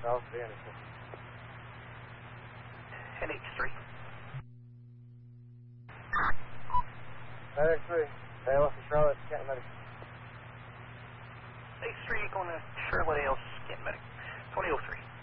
South Anderson. NH3. NH3. Dallas and Charlotte, Canton Medic. NH3 going to Charlotte, Canton Medic. 2003.